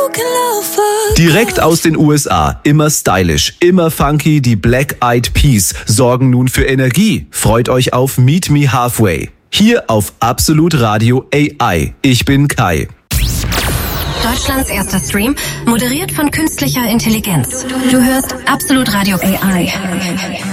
Direkt aus den USA, immer stylish, immer funky, die Black Eyed Peas sorgen nun für Energie. Freut euch auf Meet Me Halfway. Hier auf Absolut Radio AI. Ich bin Kai. Deutschlands erster Stream, moderiert von künstlicher Intelligenz. Du hörst Absolut Radio AI.